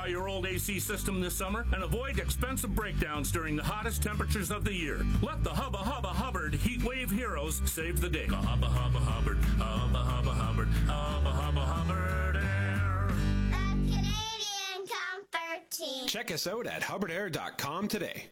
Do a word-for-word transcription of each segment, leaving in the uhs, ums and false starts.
your old A C system this summer and avoid expensive breakdowns during the hottest temperatures of the year. Let the Hubba Hubba Hubbard Heat Wave Heroes save the day. Hubba Hubba Hubbard, Hubba Hubba Hubbard, Hubba Hubba Hubbard Air. The Canadian Comfort Team. Check us out at hubbard air dot com today.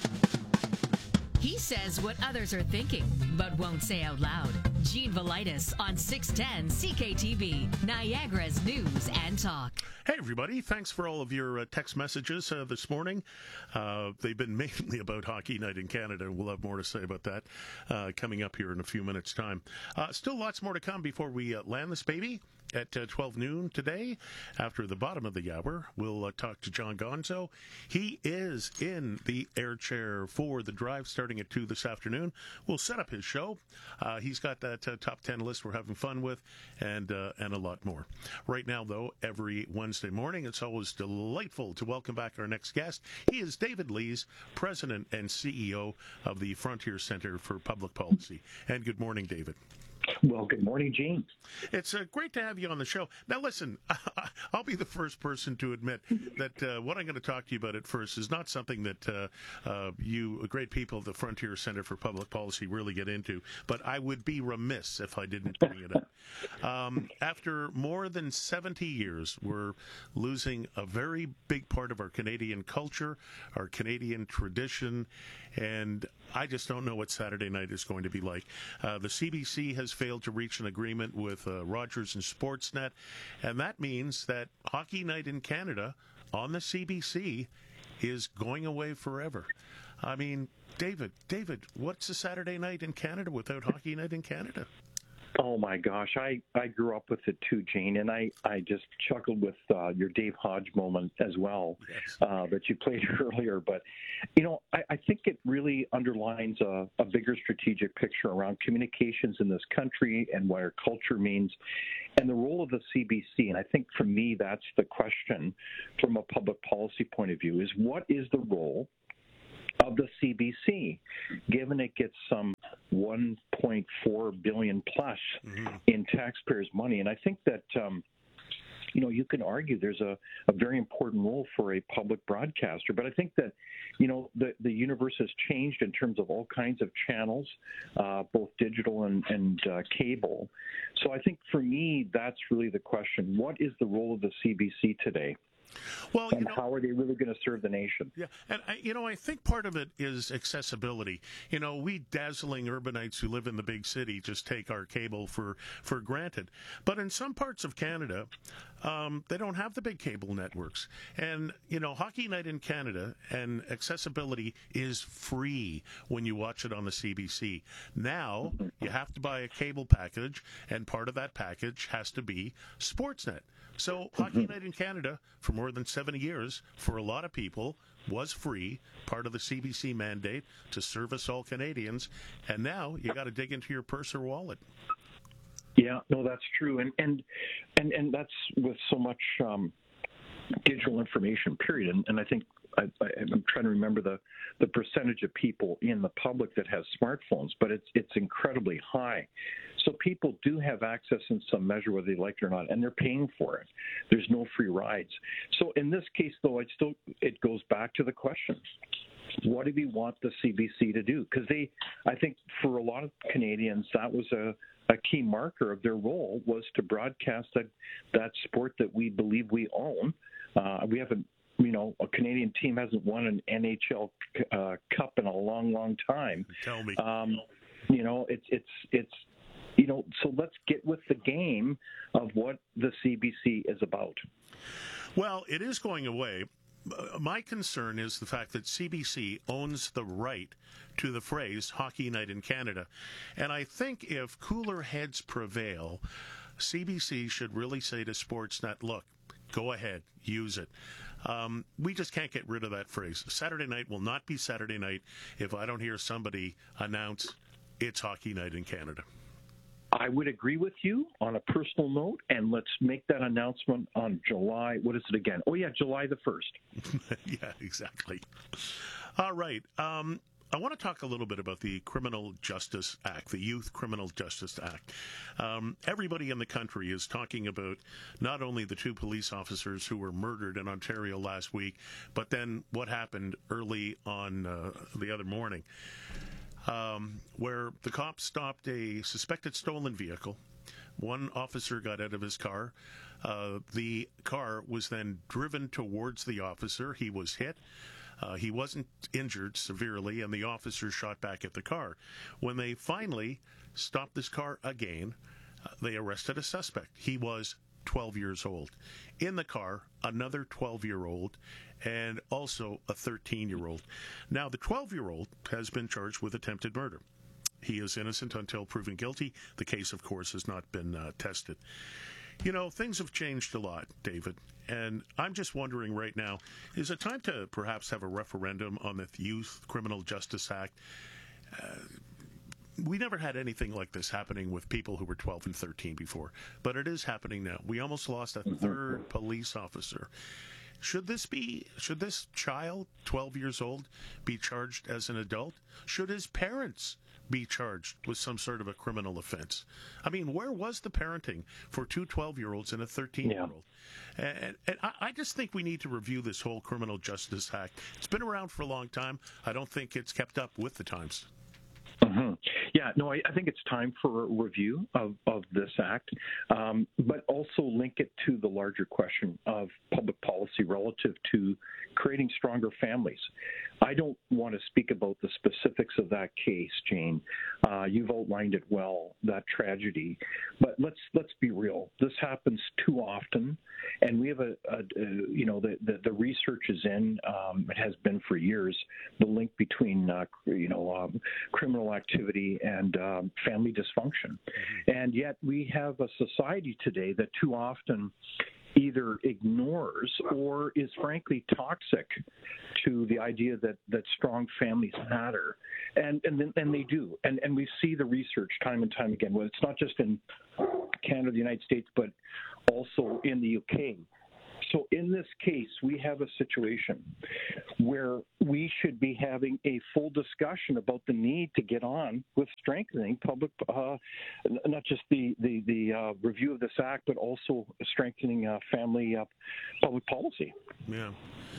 He says what others are thinking, but won't say out loud. Gene Velitis on six ten C K T V, Niagara's News and Talk. Hey, everybody. Thanks for all of your uh, text messages uh, this morning. Uh, they've been mainly about Hockey Night in Canada. We'll have more to say about that uh, coming up here in a few minutes' time. Uh, still lots more to come before we uh, land this baby. At uh, twelve noon today, after the bottom of the hour, we'll uh, talk to John Gonzo. He is in the air chair for the drive starting at two this afternoon. We'll set up his show. Uh, he's got that uh, top ten list we're having fun with and uh, and a lot more. Right now, though, every Wednesday morning, it's always delightful to welcome back our next guest. He is David Lees, President and C E O of the Frontier Center for Public Policy. And good morning, David. Well, good morning, Gene. It's uh, great to have you on the show. Now, listen, I'll be the first person to admit that uh, what I'm going to talk to you about at first is not something that uh, uh, you great people at the Frontier Center for Public Policy really get into, but I would be remiss if I didn't bring it up. Um, after more than seventy years, we're losing a very big part of our Canadian culture, our Canadian tradition, and I just don't know what Saturday night is going to be like. Uh, the C B C has failed to reach an agreement with uh, Rogers and Sportsnet, and that means that Hockey Night in Canada on the C B C is going away forever. I mean, David, David, what's a Saturday night in Canada without Hockey Night in Canada? Oh, my gosh. I, I grew up with it too, Gene, and I, I just chuckled with uh, your Dave Hodge moment as well, yes. uh, that you played earlier. But, you know, I, I think it really underlines a, a bigger strategic picture around communications in this country and what our culture means and the role of the C B C. And I think for me, that's the question from a public policy point of view is what is the role of the C B C, given it gets some one point four billion plus mm-hmm. in taxpayers' money. And I think that, um, you know, you can argue there's a, a very important role for a public broadcaster. But I think that, you know, the, the universe has changed in terms of all kinds of channels, uh, both digital and, and uh, cable. So I think for me, that's really the question. What is the role of the C B C today? Well, and you know, how are they really going to serve the nation? Yeah, and I, you know, I think part of it is accessibility. You know, we dazzling urbanites who live in the big city just take our cable for, for granted. But in some parts of Canada, um, they don't have the big cable networks. And, you know, Hockey Night in Canada and accessibility is free when you watch it on the C B C. Now, you have to buy a cable package, and part of that package has to be Sportsnet. So Hockey Night in Canada, for more than seventy years, for a lot of people, was free, part of the C B C mandate to service all Canadians. And now you got to dig into your purse or wallet. Yeah, no, that's true. And and and, and that's with so much um, digital information, period. And, and I think I, I, I'm trying to remember the, the percentage of people in the public that have smartphones, but it's it's incredibly high. So people do have access in some measure, whether they like it or not, and they're paying for it. There's no free rides. So in this case, though, it still it goes back to the question: what do we want the C B C to do? Because they, I think, for a lot of Canadians, that was a a key marker of their role was to broadcast that that sport that we believe we own. Uh, we haven't. You know, a Canadian team hasn't won an N H L uh, Cup in a long, long time. Tell me. Um, you know, it's it's it's. You know, so let's get with the game of what the C B C is about. Well, it is going away. My concern is the fact that C B C owns the right to the phrase Hockey Night in Canada. And I think if cooler heads prevail, C B C should really say to Sportsnet, look, go ahead, use it. Um, we just can't get rid of that phrase. Saturday night will not be Saturday night if I don't hear somebody announce it's Hockey Night in Canada. I would agree with you on a personal note, and let's make that announcement on July, what is it again? Oh, yeah, July the first. Yeah, exactly. All right. Um, I want to talk a little bit about the Criminal Justice Act, the Youth Criminal Justice Act. Um, everybody in the country is talking about not only the two police officers who were murdered in Ontario last week, but then what happened early on uh, the other morning, um, where the cops stopped a suspected stolen vehicle. One officer got out of his car. Uh, the car was then driven towards the officer. He was hit. Uh, he wasn't injured severely, and the officer shot back at the car. When they finally stopped this car again, uh, they arrested a suspect. He was twelve years old. In the car, another twelve-year-old and also a thirteen-year-old. Now, the twelve-year-old has been charged with attempted murder. He is innocent until proven guilty. The case, of course, has not been uh, tested. You know, things have changed a lot, David, and I'm just wondering right now, is it time to perhaps have a referendum on the Youth Criminal Justice Act? Uh, we never had anything like this happening with people who were twelve and thirteen before, but it is happening now. We almost lost a third police officer. Should this be, should this child, twelve years old, be charged as an adult? Should his parents be charged with some sort of a criminal offense? I mean, where was the parenting for two twelve-year-olds and a thirteen-year-old? Yeah. And, and I, I just think we need to review this whole Criminal Justice Act. It's been around for a long time. I don't think it's kept up with the times. Mm-hmm. Yeah, no, I, I think it's time for a review of, of this act, um, but also link it to the larger question of public policy relative to creating stronger families. I don't want to speak about the specifics of that case, Jane. Uh, you've outlined it well, that tragedy. But let's let's be real. This happens too often, and we have a, a, a you know the, the the research is in. Um, it has been for years. The link between uh, you know um, criminal activity and um, family dysfunction, mm-hmm. and yet we have a society today that too often either ignores or is frankly toxic to the idea that, that strong families matter. And and then, and they do. And and we see the research time and time again. Well, it's not just in Canada, the United States, but also in the U K. So in this case, we have a situation where we should be having a full discussion about the need to get on with strengthening public, uh, not just the the, the uh, review of this act, but also strengthening uh, family uh, public policy. Yeah.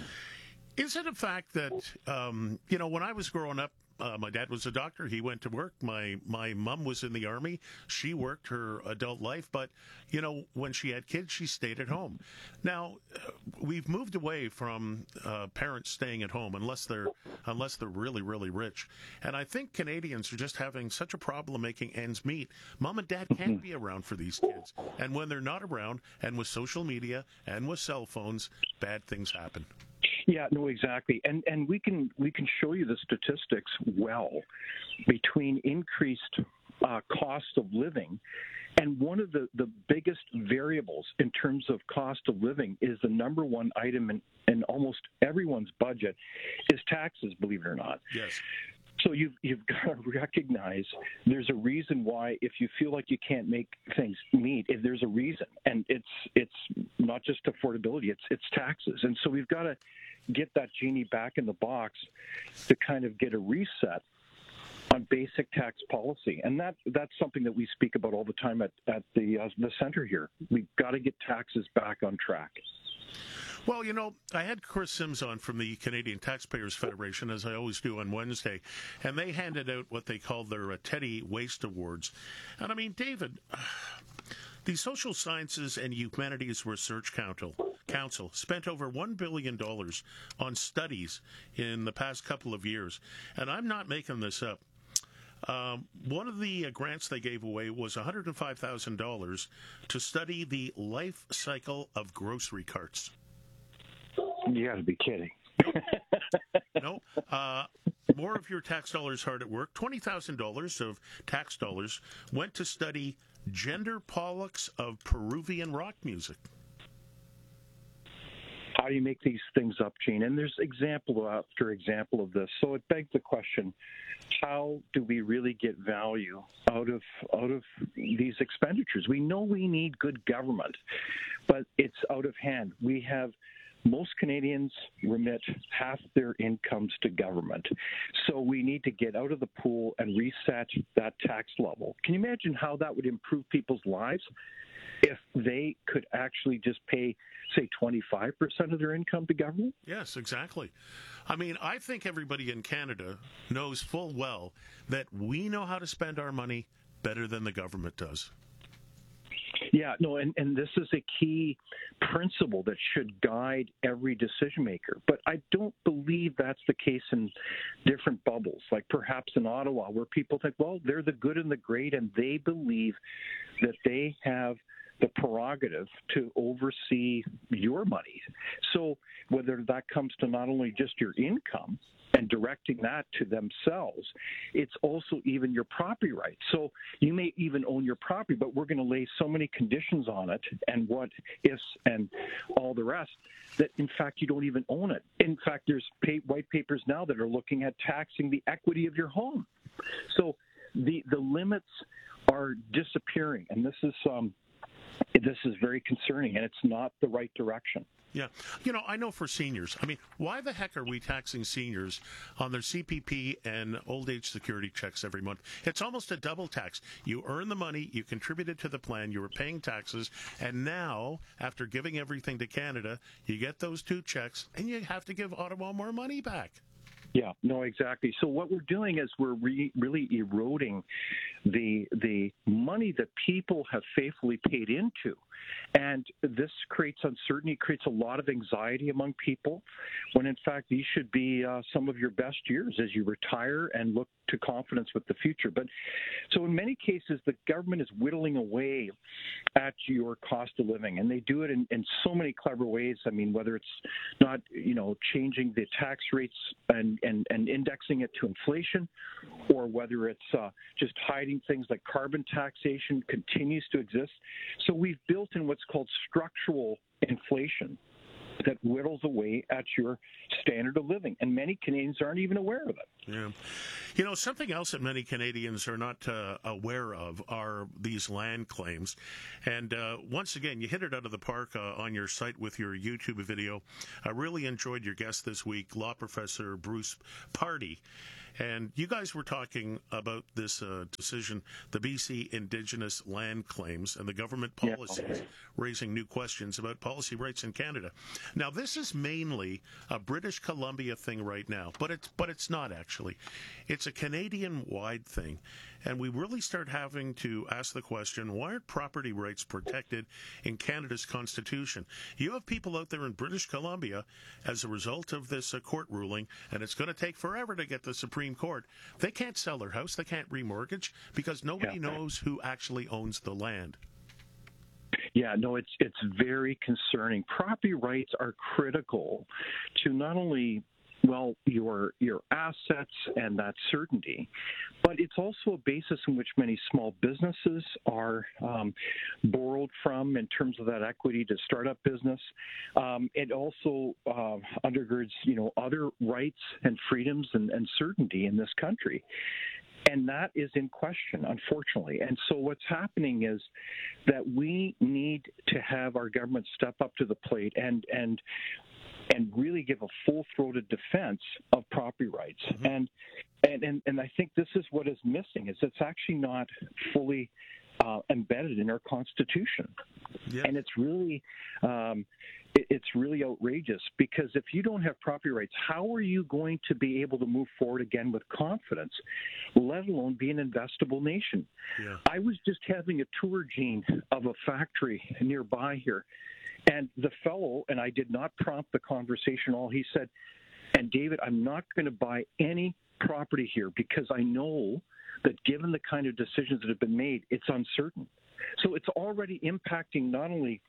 Is it a fact that, um, you know, when I was growing up, Uh, my dad was a doctor. He went to work. My my mom was in the Army. She worked her adult life. But, you know, when she had kids, she stayed at home. Now, uh, we've moved away from uh, parents staying at home unless they're unless they're really, really rich. And I think Canadians are just having such a problem making ends meet. Mom and dad can't be around for these kids. And when they're not around, and with social media and with cell phones, bad things happen. Yeah, no, exactly. And and we can we can show you the statistics well between increased uh, cost of living. And one of the, the biggest variables in terms of cost of living is the number one item in, in almost everyone's budget is taxes, believe it or not. Yes. So you've, you've got to recognize there's a reason why if you feel like you can't make things meet, if there's a reason. And it's it's not just affordability, it's it's taxes. And so we've got to get that genie back in the box to kind of get a reset on basic tax policy. And that that's something that we speak about all the time at, at the, uh, the center here. We've got to get taxes back on track. Well, you know, I had Chris Sims on from the Canadian Taxpayers Federation, as I always do on Wednesday, and they handed out what they called their uh, Teddy Waste Awards. And I mean, David, the Social Sciences and Humanities Research Council, Council spent over one billion dollars on studies in the past couple of years. And I'm not making this up. Um, one of the uh, grants they gave away was one hundred five thousand dollars to study the life cycle of grocery carts. You got to be kidding. No. Uh, more of your tax dollars hard at work. twenty thousand dollars of tax dollars went to study gender politics of Peruvian rock music. How do you make these things up, Gene? And there's example after example of this. So it begs the question, how do we really get value out of out of these expenditures? We know we need good government, but it's out of hand. We have most Canadians remit half their incomes to government. So we need to get out of the pool and reset that tax level. Can you imagine how that would improve people's lives if they could actually just pay, say, twenty-five percent of their income to government? Yes, exactly. I mean, I think everybody in Canada knows full well that we know how to spend our money better than the government does. Yeah, no, and, and this is a key principle that should guide every decision maker. But I don't believe that's the case in different bubbles, like perhaps in Ottawa, where people think, well, they're the good and the great, and they believe that they have the prerogative to oversee your money. So whether that comes to not only just your income and directing that to themselves, it's also even your property rights. So you may even own your property, but we're going to lay so many conditions on it and what ifs and all the rest that, in fact, you don't even own it. In fact, there's pay- white papers now that are looking at taxing the equity of your home. So the the limits are disappearing, and this is um, this is very concerning, and it's not the right direction. Yeah. You know, I know for seniors, I mean, why the heck are we taxing seniors on their C P P and old age security checks every month? It's almost a double tax. You earn the money, you contributed to the plan, you were paying taxes, and now, after giving everything to Canada, you get those two checks, and you have to give Ottawa more money back. Yeah, no, exactly. So what we're doing is we're re- really eroding the the money that people have faithfully paid into. And this creates uncertainty, creates a lot of anxiety among people, when in fact these should be uh, some of your best years as you retire and look to confidence with the future. But so in many cases, the government is whittling away at your cost of living, and they do it in, in so many clever ways. I mean, whether it's not, you know, changing the tax rates and, and, and indexing it to inflation, or whether it's uh, just hiding things like carbon taxation continues to exist. So we've built in what's called structural inflation that whittles away at your standard of living, and many Canadians aren't even aware of it. Yeah. You know, something else that many Canadians are not uh, aware of are these land claims. And uh, once again, you hit it out of the park uh, on your site with your YouTube video. I really enjoyed your guest this week, law professor Bruce Pardy. And you guys were talking about this uh, decision, the B C Indigenous land claims and the government policies, yeah. raising new questions about policy rights in Canada. Now, this is mainly a British Columbia thing right now, but it's but it's not actually. It's a Canadian-wide thing. And we really start having to ask the question, why aren't property rights protected in Canada's Constitution? You have people out there in British Columbia as a result of this uh, court ruling, and it's going to take forever to get the Supreme Court. They can't sell their house. They can't remortgage because nobody yeah. knows who actually owns the land. Yeah, no, it's it's very concerning. Property rights are critical to not only well, your your assets and that certainty, but it's also a basis in which many small businesses are um, borrowed from in terms of that equity to start up business. Um, it also uh, undergirds, you know, other rights and freedoms and, and certainty in this country. And that is in question, unfortunately. And so what's happening is that we need to have our government step up to the plate and and and really give a full-throated defense of property rights. Mm-hmm. And, and and and I think this is what is missing, is it's actually not fully uh, embedded in our Constitution. Yeah. And it's really um, it, it's really outrageous, because if you don't have property rights, how are you going to be able to move forward again with confidence, let alone be an investable nation? Yeah. I was just having a tour, Gene, of a factory nearby here. And the fellow, and I did not prompt the conversation at all, he said, and David, I'm not going to buy any property here because I know that given the kind of decisions that have been made, it's uncertain. So it's already impacting not only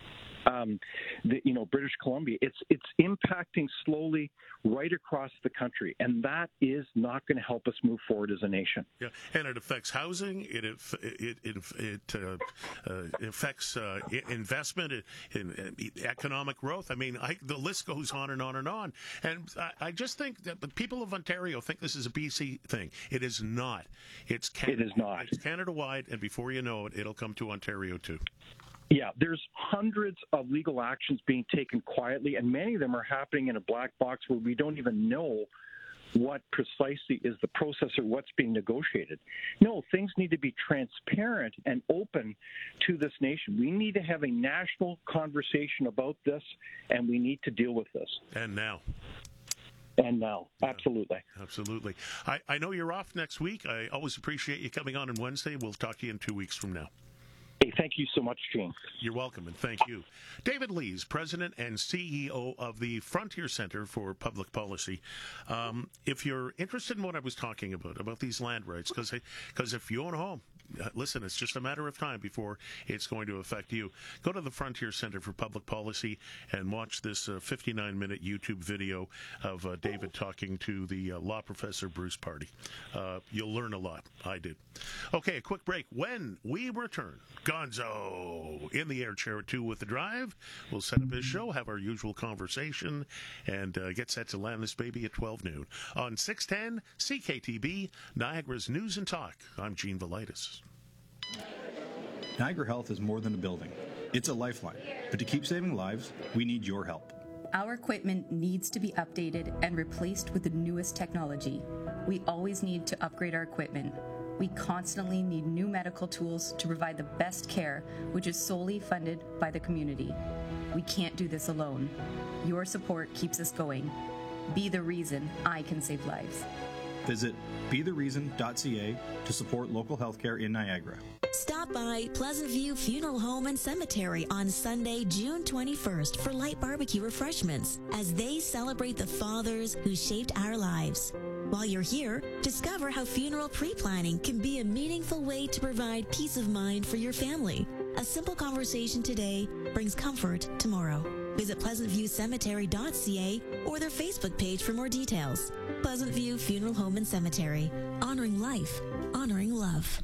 Um, the, you know, British Columbia, it's it's impacting slowly right across the country, and that is not going to help us move forward as a nation. Yeah, and it affects housing. It it it it uh, uh, affects uh, investment in, in economic growth. I mean, I, the list goes on and on and on. And I, I just think that the people of Ontario think this is a B C thing. It is not. It's Canada, it is not. It's Canada-wide, and before you know it, it'll come to Ontario too. Yeah, there's hundreds of legal actions being taken quietly, and many of them are happening in a black box where we don't even know what precisely is the process or what's being negotiated. No, things need to be transparent and open to this nation. We need to have a national conversation about this, and we need to deal with this. And now. And now, absolutely. Yeah, absolutely. I, I know you're off next week. I always appreciate you coming on on Wednesday. We'll talk to you in two weeks from now. Hey, thank you so much, Gene. You're welcome, and thank you. David Lees, President and C E O of the Frontier Center for Public Policy. Um, if you're interested in what I was talking about, about these land rights, because because if you own a home, listen, it's just a matter of time before it's going to affect you. Go to the Frontier Center for Public Policy and watch this uh, fifty-nine minute YouTube video of uh, David talking to the uh, law professor Bruce Pardy. Uh, you'll learn a lot. I did. Okay, a quick break. When we return, Gonzo in the air chair at two with the drive. We'll set up his show, have our usual conversation, and uh, get set to land this baby at twelve noon on six ten C K T B, Niagara's News and Talk. I'm Gene Velitis. Niagara Health is more than a building. It's a lifeline. But to keep saving lives, we need your help. Our equipment needs to be updated and replaced with the newest technology. We always need to upgrade our equipment. We constantly need new medical tools to provide the best care, which is solely funded by the community. We can't do this alone. Your support keeps us going. Be the reason I can save lives. Visit be the reason dot c a to support local healthcare in Niagara. Stop by Pleasant View Funeral Home and Cemetery on Sunday, June twenty-first for light barbecue refreshments as they celebrate the fathers who shaped our lives. While you're here, discover how funeral pre-planning can be a meaningful way to provide peace of mind for your family. A simple conversation today brings comfort tomorrow. Visit pleasant view cemetery dot c a or their Facebook page for more details. Pleasant View Funeral Home and Cemetery. Honoring life. Honoring love.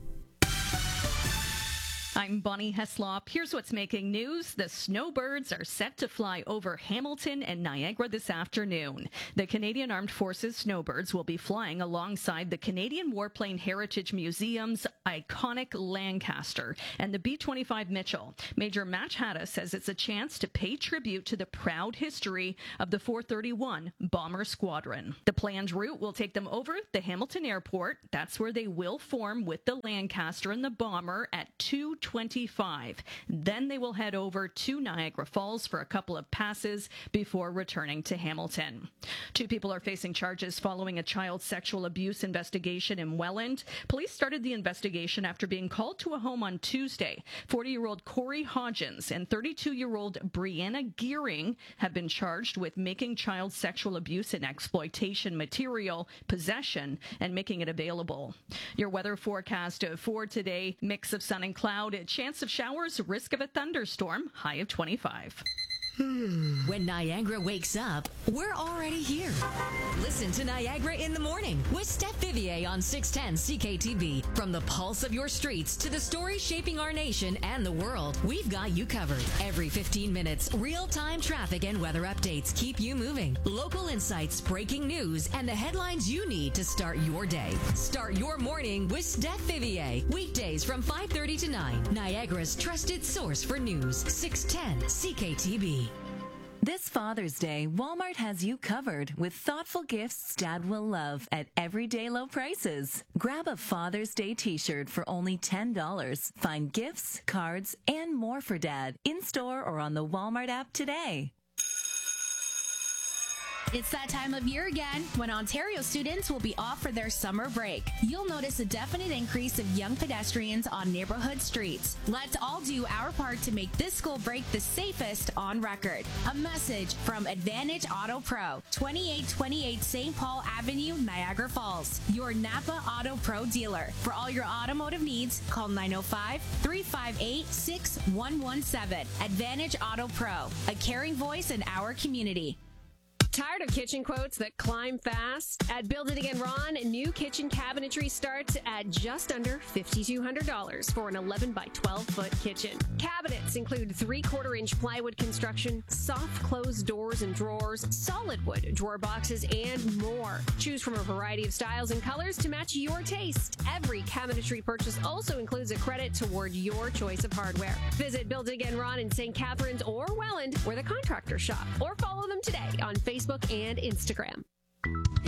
I'm Bonnie Heslop. Here's what's making news. The snowbirds are set to fly over Hamilton and Niagara this afternoon. The Canadian Armed Forces snowbirds will be flying alongside the Canadian Warplane Heritage Museum's iconic Lancaster and the B twenty-five Mitchell. Major Match Hatta says it's a chance to pay tribute to the proud history of the four thirty-one Bomber Squadron. The planned route will take them over the Hamilton Airport. That's where they will form with the Lancaster and the Bomber at two twenty-five. Then they will head over to Niagara Falls for a couple of passes before returning to Hamilton. Two people are facing charges following a child sexual abuse investigation in Welland. Police started the investigation after being called to a home on Tuesday. forty-year-old Corey Hodgins and thirty-two-year-old Brianna Gearing have been charged with making child sexual abuse and exploitation material, possession, and making it available. Your weather forecast for today, mix of sun and cloud. A chance of showers, risk of a thunderstorm, high of twenty-five. When Niagara wakes up, we're already here. Listen to Niagara in the Morning with Steph Vivier on six ten C K T B. From the pulse of your streets to the stories shaping our nation and the world, we've got you covered. Every fifteen minutes, real-time traffic and weather updates keep you moving. Local insights, breaking news, and the headlines you need to start your day. Start your morning with Steph Vivier. Weekdays from five thirty to nine. Niagara's trusted source for news. six ten C K T B. This Father's Day, Walmart has you covered with thoughtful gifts Dad will love at everyday low prices. Grab a Father's Day t-shirt for only ten dollars. Find gifts, cards, and more for Dad in-store or on the Walmart app today. It's that time of year again when Ontario students will be off for their summer break. You'll notice a definite increase of young pedestrians on neighborhood streets. Let's all do our part to make this school break the safest on record. A message from Advantage Auto Pro, twenty-eight twenty-eight Saint Paul Avenue, Niagara Falls. Your Napa Auto Pro dealer. For all your automotive needs, call nine oh five, three five eight, six one one seven. Advantage Auto Pro, a caring voice in our community. Tired of kitchen quotes that climb fast? At Build It Again Ron, new kitchen cabinetry starts at just under five thousand two hundred dollars for an eleven by twelve foot kitchen. Cabinets include three-quarter inch plywood construction, soft closed doors and drawers, solid wood drawer boxes, and more. Choose from a variety of styles and colors to match your taste. Every cabinetry purchase also includes a credit toward your choice of hardware. Visit Build It Again Ron in Saint Catharines or Welland, where the contractors shop, or follow them today on Facebook and Instagram.